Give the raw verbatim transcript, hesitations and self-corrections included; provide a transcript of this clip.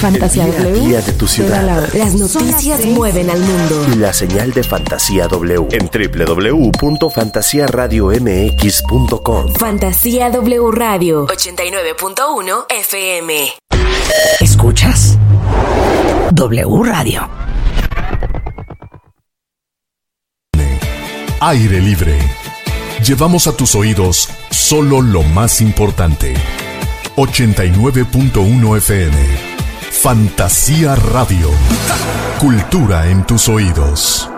Fantasía el día a W. día de tu ciudad. Las noticias mueven al mundo. Y la señal de Fantasía W en doble u doble u doble u punto fantasía radio m x punto com. Fantasía W Radio ochenta y nueve punto uno F M. ¿Escuchas? W Radio. Aire libre. Llevamos a tus oídos solo lo más importante. ochenta y nueve punto uno F M. Fantasía Radio. Cultura en tus oídos.